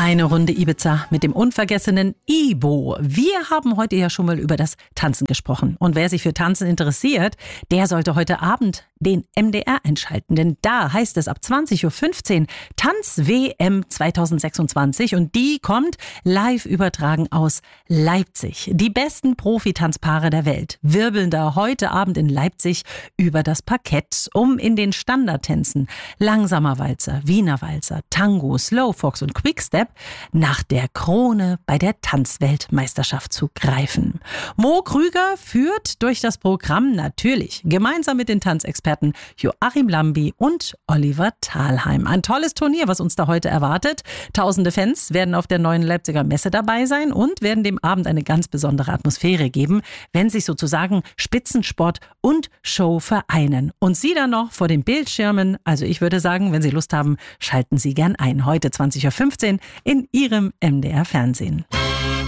Eine Runde Ibiza mit dem unvergessenen Ibo. Wir haben heute ja schon mal über das Tanzen gesprochen. Und wer sich für Tanzen interessiert, der sollte heute Abend den MDR einschalten. Denn da heißt es ab 20.15 Uhr Tanz-WM 2026. Und die kommt live übertragen aus Leipzig. Die besten Profitanzpaare der Welt wirbeln da heute Abend in Leipzig über das Parkett, um in den Standardtänzen langsamer Walzer, Wiener Walzer, Tango, Slowfox und Quickstep nach der Krone bei der Tanzweltmeisterschaft zu greifen. Mo Krüger führt durch das Programm natürlich gemeinsam mit den Tanzexperten Joachim Lambi und Oliver Thalheim. Ein tolles Turnier, was uns da heute erwartet. Tausende Fans werden auf der neuen Leipziger Messe dabei sein und werden dem Abend eine ganz besondere Atmosphäre geben, wenn sich sozusagen Spitzensport und Show vereinen. Und Sie dann noch vor den Bildschirmen. Also ich würde sagen, wenn Sie Lust haben, schalten Sie gern ein. Heute 20.15 Uhr in Ihrem MDR Fernsehen.